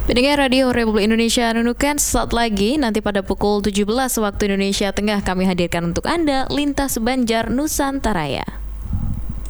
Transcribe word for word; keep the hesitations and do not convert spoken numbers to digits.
Pendengar Radio Republik Indonesia Nunukan, sesaat lagi nanti pada pukul tujuh belas waktu Indonesia Tengah kami hadirkan untuk Anda Lintas Banjar Nusantara.